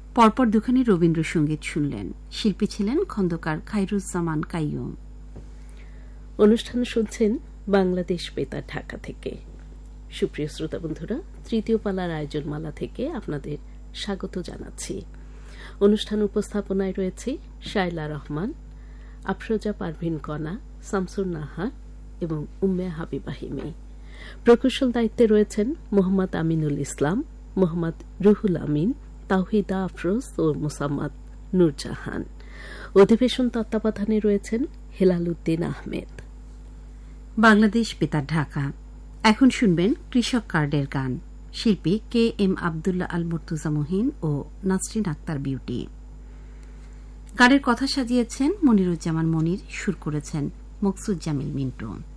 পরপর দুখানি রবীন্দ্রসঙ্গীত শুনলেন। শিল্পী ছিলেন খন্দকার খায়রুজ্জামান কাইয়ুম। অনুষ্ঠান শুনছেন বাংলাদেশ বেতার ঢাকা থেকে। সুপ্রিয় শ্রোতা বন্ধুরা, তৃতীয় পালার আয়োজনমালা থেকে আপনাদের স্বাগত জানাচ্ছি। অনুষ্ঠান উপস্থাপনায় রয়েছে শায়লা রহমান, আফরোজা পারভিন কণা, শামসুন নাহার এবং উম্মে হাবিবা হিমি। প্রকৌশল দায়িত্বে রয়েছেন মোহাম্মদ আমিনুল ইসলাম, মোহাম্মদ রুহুল আমিন, তাওহিদা আফরোজ ও মোসাম্মদ নূরজাহান। অধিবেশন তত্ত্বাবধানে রয়েছেন হেলাল উদ্দিন আহমেদ। বাংলাদেশ বেতার ঢাকা। এখন শুনবেন কৃষক কার্ডের গান। শিল্পী কে এম আবদুল্লাহ আল মুর্তুজা মুহিন ও নাসরিন আক্তার বিউটি। গানের কথা সাজিয়েছেন মনিরুজ্জামান মনির, সুর করেছেন মকসুদ জামিল মিন্টু।